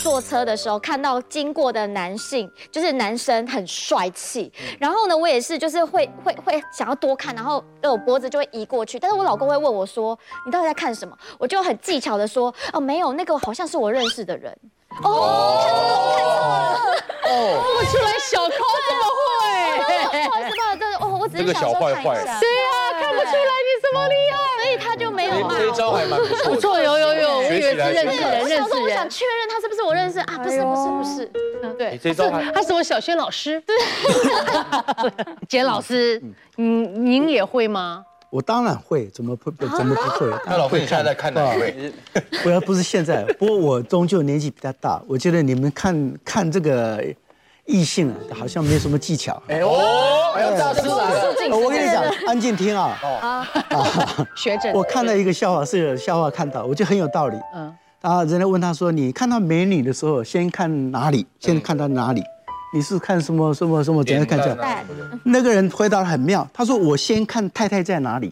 坐车的时候看到经过的男性，就是男生很帅气，然后呢，我也是就是会想要多看，然后我脖子就会移过去，但是我老公会问我说，你到底在看什么？我就很技巧的说，哦，没有，那个好像是我认识的人。哦，看错了。 看不出来小抠这么会。 不好意思，真的哦，我只是这个想说小坏坏看一下。 对啊，看不出来你这么厉害。 所以他就没有骂这一招还蛮不错的。 不错，有，我以为是认识人， 我想说，我想确认他是不是我认识啊？不是，对， 这一招还他是我小轩老师。对，简老师，您也会吗？ 我当然会，怎么不会？ 那老师，你现在在看哪一位？ 不是现在，不过我终究年纪比较大，我觉得你们看这个异性啊，好像没什么技巧。 哎呦，大师来了！ 我跟你讲，安静听啊。 学者， 我看到一个笑话，是笑话看到，我觉得很有道理。人家问他说：“你看到美女的时候，先看哪里？先看到哪里？你是看什么？怎样看这样？”那个人回答得很妙，他说：“我先看太太在哪里。”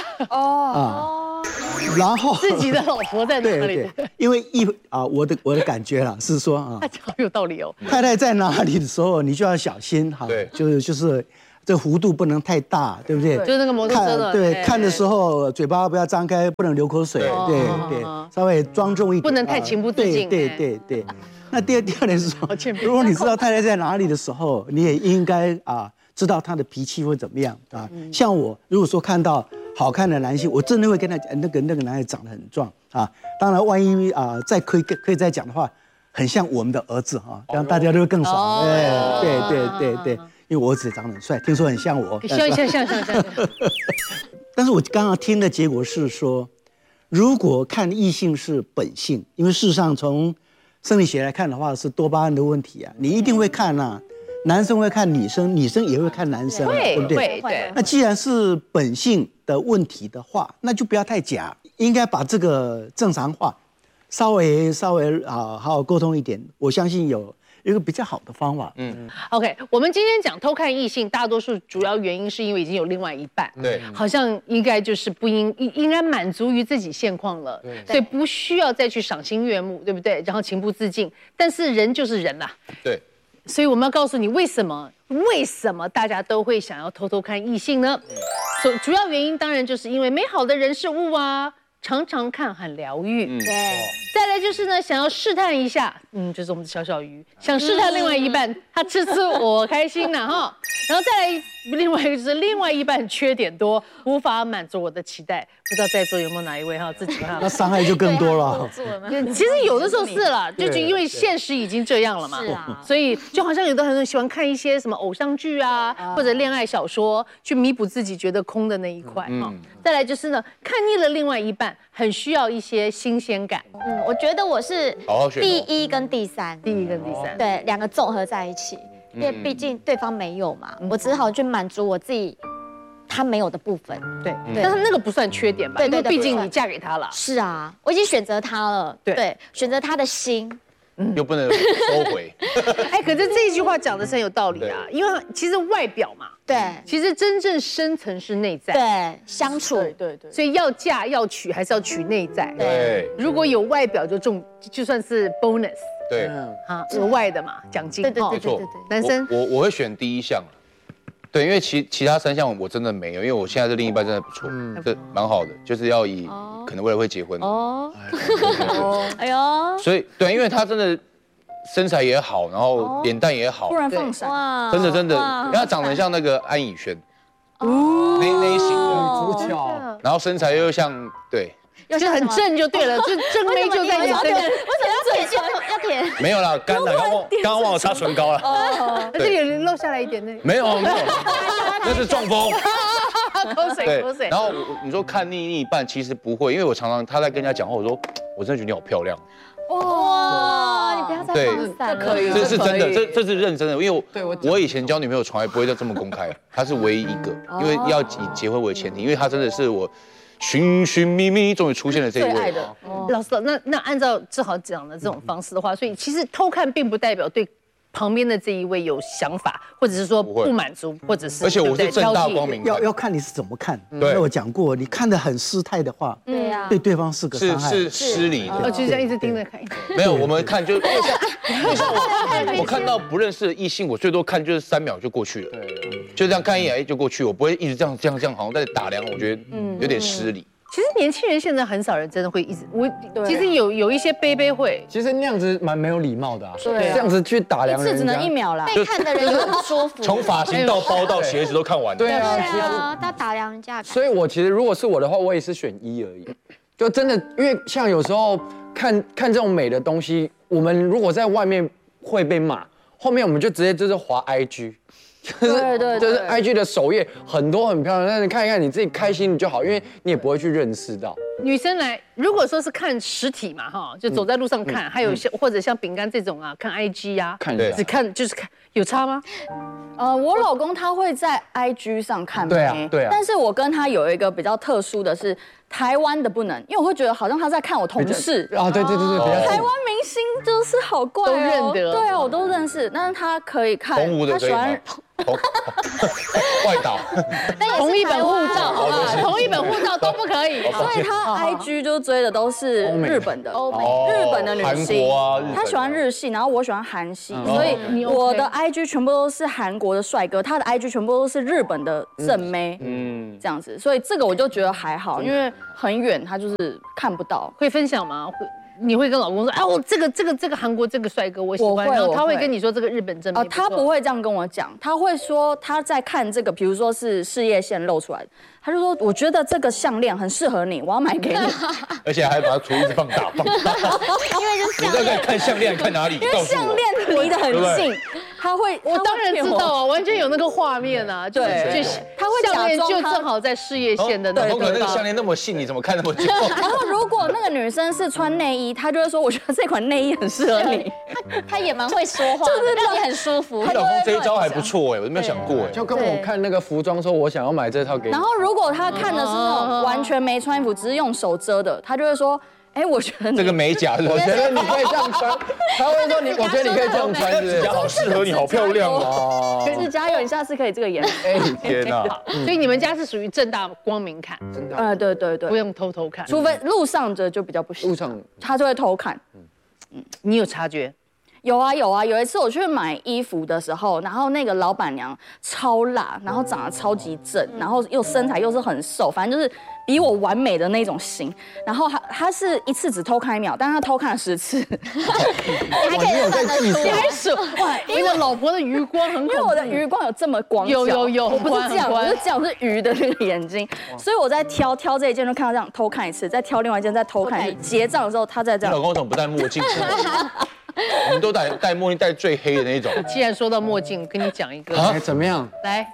然后自己的老婆在哪里？ 对，因为我的感觉啦是说啊， 好有道理哦。 太太在哪里的时候，你就要小心哈。 对， 就是这弧度不能太大，对不对？ 就是那个摩托车的。 对，看的时候嘴巴不要张开，不能流口水。对，稍微庄重一点， 不能太情不自禁。 对。那第二点是说，如果你知道太太在哪里的时候，你也应该知道她的脾气会怎么样啊。像我如果说看到好看的男性，我真的会跟他讲，那个男孩长得很壮啊。当然，万一再可以再讲的话，很像我们的儿子哈，这样大家都会更爽。对，因为我儿子长得很帅，听说很像我。 像。 但是我刚刚听的结果是说，如果看异性是本性，因为事实上从生理学来看的话是多巴胺的问题啊，你一定会看啊。男生会看女生，女生也会看男生，对不对？ 对。 那既然是本性的问题的话，那就不要太假，应该把这个正常化，稍微好好沟通一点。我相信有一个比较好的方法。 OK， 我们今天讲偷看异性，大多数主要原因是因为已经有另外一半， 对， 好像应该就是应该满足于自己现况了，所以不需要再去赏心悦目，对不对？然后情不自禁，但是人就是人啦， 对。 所以我们要告诉你为什么大家都会想要偷偷看异性呢？主要原因当然就是因为美好的人事物啊，常常看很疗愈。 对。 再来就是呢，想要试探一下，就是我们的小鱼，想试探另外一半，他吃我开心了哈。然后再来另外一个就是另外一半缺点多，无法满足我的期待。不知道在座有没有哪一位自己那伤害就更多了。 其实有的时候是啦，就因为现实已经这样了嘛，所以就好像有的很多人喜欢看一些什么偶像剧啊，或者恋爱小说，去弥补自己觉得空的那一块哈。再来就是呢，看腻了另外一半，很需要一些新鲜感。 我觉得我是第一跟第三，对，两个综合在一起，因为毕竟对方没有嘛，我只好去满足我自己他没有的部分。 对，但是那个不算缺点吧？因为毕竟你嫁给他了。 是啊，我已经选择他了，对，选择他的心。 又不能收回。 可是这一句话讲的是很有道理啊，因为其实外表嘛， 对， 其实真正深层是内在， 对，相处， 对，所以要嫁要娶还是要娶内在， 对， 如果有外表就算是 bonus， 对， 额外的嘛，奖金， 对， 没错， 男生我会选第一项。对，因为其他3项我真的没有，因为我现在的另一半真的不错，这蛮好的，就是要以可能未来会结婚哎呦， 所以对，因为他真的身材也好，然后脸蛋也好， 突然放闪， 真的，因为他长得像那个安以轩，那一型的， 足巧， 然后身材又像对， 就很正就对了，就正妹就在你身边。 为什么要舔？ 没有啦，干了，刚忘了擦唇膏了。 那这里漏下来一点呢。 没有，那是中风。 口水。 然后你说看另一半，其实不会，因为我常常他在跟人家讲话，我说我真的觉得你好漂亮。 哇，你不要再放闪了。 这是真的，这是认真的，因为我以前交女朋友从来不会这么公开，她是唯一一个，因为要以结婚为前提，因为她真的是我寻寻觅觅终于出现了这一位。 最爱的。老师，那按照志豪讲的这种方式的话，所以其实偷看并不代表对旁边的这一位有想法，或者是说不满足，或者是而且我是正大光明要看你是怎么看。 对， 我讲过，你看得很失态的话， 对呀， 对对方是个伤害， 是失礼的。 就这样一直盯着看。 没有，我们看就像我看到不认识的异性，我最多看就是3秒就过去了，就这样看一眼就过去，我不会一直这样，好像在打量，我觉得有点失礼。 其实年轻人现在很少人真的会一直，其实有一些贝贝会， 其实那样子蛮没有礼貌的啊， 对， 这样子去打量人家， 一次只能1秒啦，被看的人也很舒服， 从发型到包到鞋子都看完了。 对啊， 到打量人家。 所以我其实如果是我的话，我也是选1而已，就真的，因为像有时候看这种美的东西，我们如果在外面会被骂，后面我们就直接就是滑 IG。就是 IG 的首页很多很漂亮，但是看一看你自己开心就好，因为你也不会去认识到。 女生来，如果说是看实体嘛，哈，就走在路上看，还有或者像饼干这种啊，看 IG 啊， 看一下， 只看就是看，有差吗？ 我老公他会在 IG 上看妹， 对啊， 但是我跟他有一个比较特殊的是，台湾的不能，因为我会觉得好像他在看我同事啊，对， 台湾明星就是好怪都认得， 对啊，我都认识，但是他可以看， 他喜欢外岛， 同一本护照，好不好？同一本护照都不可以， 所以他 IG 就追的都是日本的日本的女星，他喜欢日系，然后我喜欢韩系，所以我的 IG 全部都是韩国的帅哥，他的 IG 全部都是日本的正妹，这样子，所以这个我就觉得还好，因为很远，他就是看不到。 会分享吗？你会跟老公说，哎，我这个韩国这个帅哥我喜欢，然后他会跟你说这个日本正妹。 他不会这样跟我讲，他会说他在看这个，比如说是事业线露出来的，他就说我觉得这个项链很适合你，我要买给你。 而且还把它图一直放大，因为就是你在看项链看哪里？ 因为项链离得很近，他会， 我当然知道啊，完全有那个画面啊，对， 他会项链就正好在事业线的那个地方。 那个项链那么细，你怎么看那么久？ 然后如果那个女生是穿内衣，他就会说我觉得这款内衣很适合你。 他也蛮会说话，就是让你很舒服。 你老公这一招还不错哎，我都没有想过哎。 就跟我看那个服装说，我想要买这套给你。 然后如果他看的是那种完全没穿衣服，只是用手遮的，他就会说。哎，我觉得这个美甲， 我觉得你可以这样穿。他会说我觉得你可以这样穿， 指甲好适合你，好漂亮哦。 指甲油，你下次可以这个颜色。 哎，天哪！ 所以你们家是属于正大光明看， 对， 不用偷偷看， 除非路上的就比较不行。 路上他就会偷看。 你有察觉？ 有啊，有一次我去买衣服的时候，然后那个老板娘超辣，然后长得超级正，然后又身材又是很瘦，反正就是比我完美的那种型。然后他是一次只偷看1秒，但是他偷看了10次， 还可以算得出来。 你还数哇？因为老婆的余光很恐怖， 因为我的余光有这么光角， 有， 我不是这样，我是这样，是鱼的那个眼睛，所以我在挑这一件就看到这样偷看一次，再挑另外一件再偷看一次，结账的时候他再这样。 你老公怎么不戴墨镜？我们都戴墨镜，戴最黑的那一种。 既然说到墨镜，跟你讲一个， 怎么样？ 来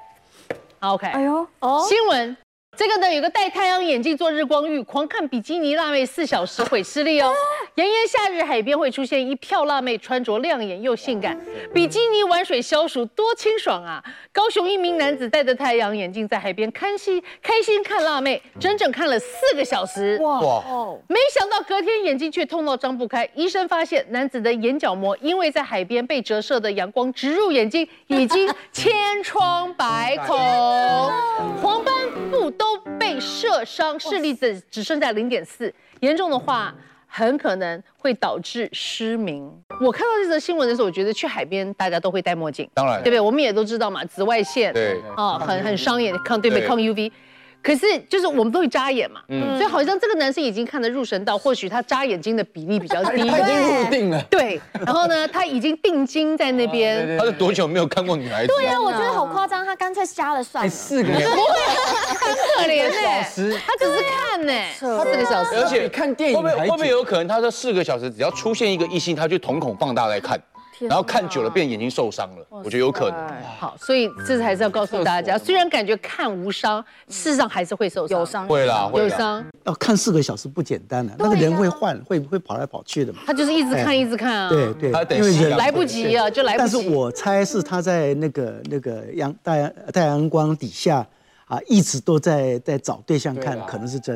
，OK， 哎呦， 新闻。这个呢，有个戴太阳眼镜做日光浴，狂看比基尼辣妹4小时毁视力哦。炎炎夏日，海边会出现一票辣妹，穿着亮眼又性感，比基尼玩水消暑，多清爽啊！高雄一名男子戴着太阳眼镜在海边开心看辣妹，整整看了4个小时。哇！没想到隔天眼睛却痛到张不开，医生发现男子的眼角膜因为在海边被折射的阳光直入眼睛，已经千疮百孔，黄斑部都被射伤，视力只剩下0.4，严重的话很可能会导致失明。我看到这则新闻的时候，我觉得去海边大家都会戴墨镜， 当然， 对不对？我们也都知道嘛，紫外线， 对， 很伤眼，抗 UV。可是就是我们都会眨眼嘛，所以好像这个男生已经看得入神到，或许他眨眼睛的比例比较低， 他已经入定了。 对，然后呢，他已经定睛在那边。 他是多久没有看过女孩子？ 对呀，我觉得好夸张，他干脆瞎了算了。 4个小时， 不会，很可怜呢。他只是看呢，他4个小时， 而且看电影会不会有可能他这4个小时只要出现一个异性，他就瞳孔放大来看？然后看久了变眼睛受伤了，我觉得有可能。 好，所以这还是要告诉大家，虽然感觉看无伤，事实上还是会受伤， 有伤， 会啦， 有伤。 要看4个小时不简单的，那个人会换，会跑来跑去的嘛。 他就是一直看，一直看啊。 对， 因为人来不及啊，就来不及。 但是我猜是他在那个太阳光底下啊，一直都在找对象看，可能是真的了。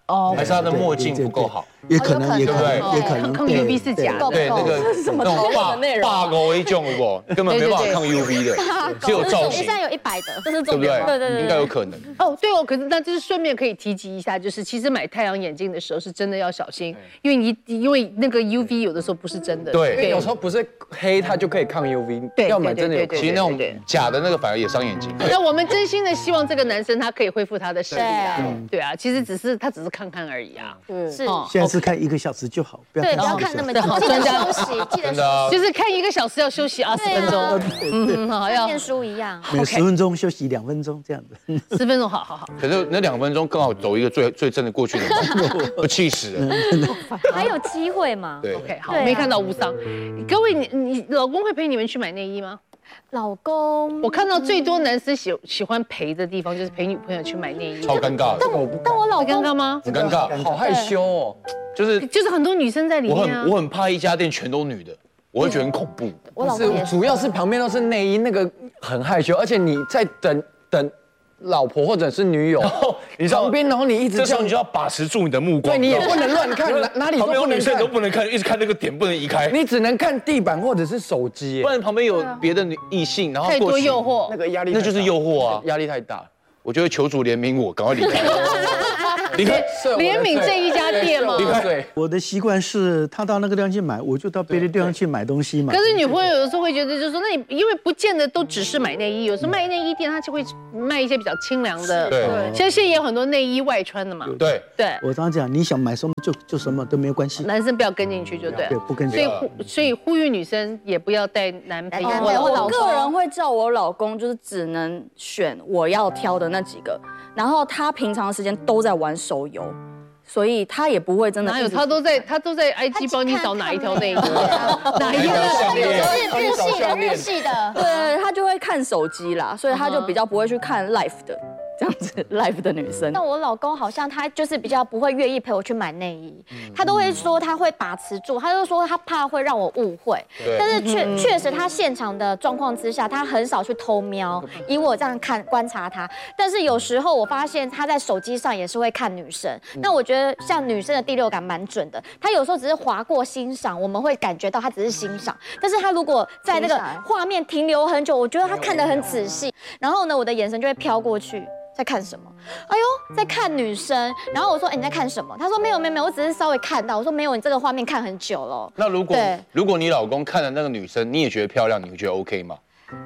哦，还是他的墨镜不够好？ 也可能， 也可能抗 UV 是假的。 对，那个那种霸狗一种不，根本没办法抗 UV 的，只有造型。 现在有100的，这是对不对？ 对， 应该有可能。 哦，对哦，可是那就是顺便可以提及一下，就是其实买太阳眼镜的时候是真的要小心，因为那个 UV 有的时候不是真的。 对，有时候不是黑它就可以抗 UV， 要买真的有。 其实那种假的那个反而也伤眼睛。 那我们真心的希望这个男生他可以恢复他的视力啊。对啊，其实只是看看而已啊。 是。 现在是看1个小时就好，不要看那么久，记得休息，记得就是看1个小时要休息20分钟。 好，要念书一样。 每10分钟休息2分钟这样子。 10分钟，好。 可是那2分钟刚好走一个最正的过去的，都气死了。 还有机会吗？ 对 ，OK， 好，没看到无伤。各位，你老公会陪你们去买内衣吗？ 老公， 我看到最多男生喜欢陪的地方就是陪女朋友去买内衣， 超尴尬的。 但我老公尴尬吗？ 很尴尬， 好害羞哦。 就是很多女生在里面啊。 我很怕一家店全都女的，我会觉得很恐怖。 我老公也是， 主要是旁边都是内衣，那个很害羞，而且你在等老婆或者是女友， 你旁边，然后你一直这时候你就要把持住你的目光， 对你也不能乱看，哪里都不能看， 女生都不能看，一直看那个点不能移开， 你只能看地板或者是手机， 不然旁边有别的异性，然后太多诱惑， 那个压力那就是诱惑啊， 压力太大， 我就会求主怜悯我，赶快离开。离开怜悯这一家店吗？ 离开。 我的习惯是，他到那个地方去买，我就到别的地方去买东西嘛。 可是女朋友有的时候会觉得，就是说，那你因为不见得都只是买内衣，有时候卖内衣店它就会卖一些比较清凉的。 对。 现在也有很多内衣外穿的嘛。 对。 我常常讲，你想买什么就什么都没有关系。 男生不要跟进去就对。 对，不跟进去。 所以呼吁女生也不要带男朋友。 我个人会叫我老公，就是只能选我要挑的那几个，然后他平常时间都在玩手游。所以他也不会真的。 哪有他都在 IG 帮你找哪一条内衣， 哪一个日系的， 对，他就会看手机啦，所以他就比较不会去看 live 的。这样子 live 的女生， 但我老公好像他就是比较不会愿意陪我去买内衣，他都会说他会把持住，他就说他怕会让我误会，但是确实他现场的状况之下，他很少去偷瞄，以我这样观察他，但是有时候我发现他在手机上也是会看女生，那我觉得像女生的第六感蛮准的，他有时候只是划过欣赏，我们会感觉到他只是欣赏，但是他如果在那个画面停留很久，我觉得他看得很仔细，然后呢，我的眼神就会飘过去。在看什么？哎呦，在看女生。然后我说，哎，你在看什么？他说没有，我只是稍微看到。我说没有，你这个画面看很久了。 那如果你老公看的那个女生，你也觉得漂亮，你会觉得 OK 吗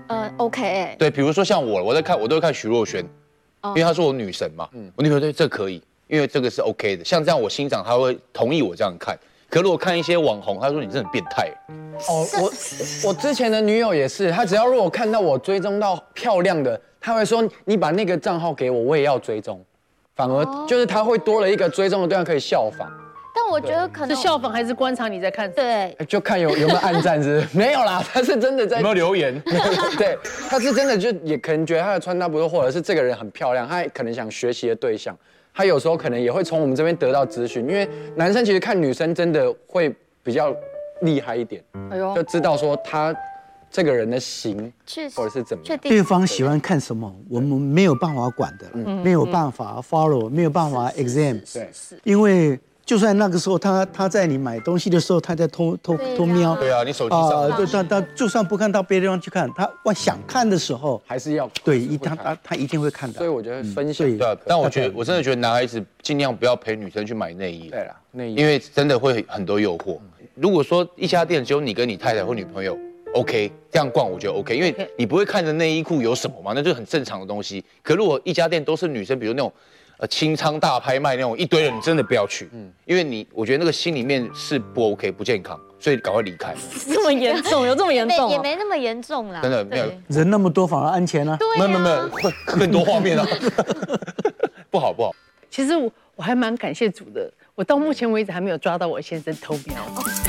？OK。对， 比如说像我都会看徐若瑄，因为她是我女神嘛。我女朋友对这可以，因为这个是 OK 的。像这样我欣赏，她会同意我这样看。可如果看一些网红，她说你真的很变态。 哦，我之前的女友也是，她只要如果看到我追踪到漂亮的。他会说：“你把那个账号给我，我也要追踪。”反而就是他会多了一个追踪的对象可以效仿。 但我觉得可能是效仿还是观察你在看？ 对， 就看有没有按赞是没有啦，他是真的在有没有留言？ 对，他是真的就也可能觉得他的穿搭不错，或者是这个人很漂亮，他可能想学习的对象。他有时候可能也会从我们这边得到资讯，因为男生其实看女生真的会比较厉害一点，就知道说他。这个人的型，或者是怎么样， 对方喜欢看什么，我们没有办法管的，没有办法 follow， 没有办法 exam， 对， 因为就算那个时候他在你买东西的时候，他在偷瞄， 对啊，你手机上， 他就算不看到别的地方去看，他想看的时候还是要对，他一定会看的。 所以我觉得分享对，但我真的觉得男孩子尽量不要陪女生去买内衣， 对啦，内衣， 因为真的会很多诱惑。如果说一家店只有你跟你太太或女朋友。OK， 这样逛我觉得 OK， 因为你不会看着内衣裤有什么嘛，那就是很正常的东西。可如果一家店都是女生，比如那种清仓大拍卖那种一堆人，你真的不要去，因为我觉得那个心里面是不 OK， 不健康，所以赶快离开。 这么严重？有这么严重？ 也没那么严重啦， 真的没有。 人那么多反而安全啊？ 对， 没有，会更多画面啊，不好。 其实我还蛮感谢主的，我到目前为止还没有抓到我先生偷瞄。